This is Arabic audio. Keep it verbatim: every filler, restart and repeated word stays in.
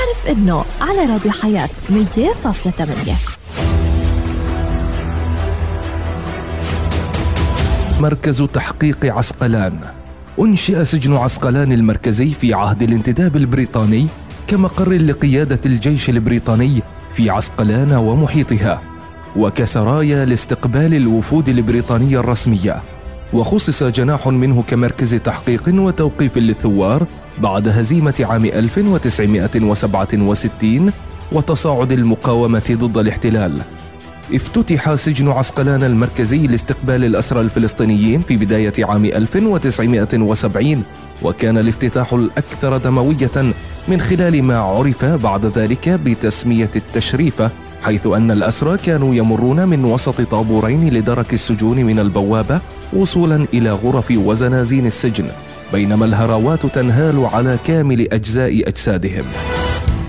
عارف إنه على راديو حياة مية فاصلة ثمانية. مركز تحقيق عسقلان. أنشئ سجن عسقلان المركزي في عهد الانتداب البريطاني كمقر لقيادة الجيش البريطاني في عسقلان ومحيطها، وكسرايا لاستقبال الوفود البريطانية الرسمية. وخصص جناح منه كمركز تحقيق وتوقيف للثوار بعد هزيمة عام ألف وتسعمائة وسبعة وستين وتصاعد المقاومة ضد الاحتلال. افتتح سجن عسقلان المركزي لاستقبال الأسرى الفلسطينيين في بداية عام ألف وتسعمائة وسبعين، وكان الافتتاح الأكثر دموية من خلال ما عرف بعد ذلك بتسمية التشريفة، حيث أن الأسرى كانوا يمرون من وسط طابورين لدرك السجون من البوابة وصولا إلى غرف وزنازين السجن، بينما الهراوات تنهال على كامل أجزاء أجسادهم.